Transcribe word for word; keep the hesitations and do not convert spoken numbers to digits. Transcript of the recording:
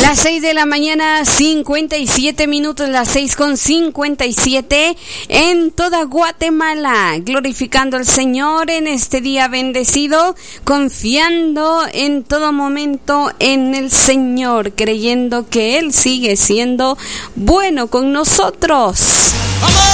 Las seis de la mañana, cincuenta y siete minutos, las seis con cincuenta y siete en toda Guatemala, glorificando al Señor en este día bendecido, confiando en todo momento en el Señor, creyendo que Él sigue siendo bueno con nosotros. ¡Vamos!